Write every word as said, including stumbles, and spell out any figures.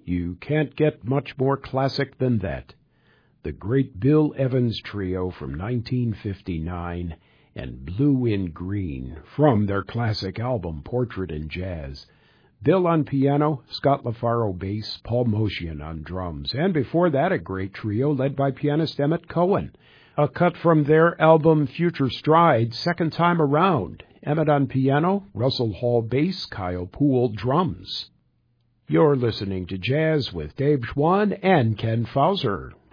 You can't get much more classic than that. The great Bill Evans Trio from nineteen fifty-nine and Blue in Green from their classic album Portrait in Jazz. Bill on piano, Scott LaFaro bass, Paul Motian on drums, and before that a great trio led by pianist Emmett Cohen. A cut from their album Future Stride, Second Time Around. Emmett on piano, Russell Hall bass, Kyle Poole drums. You're listening to Jazz with Dave Schwann and Ken Fauser.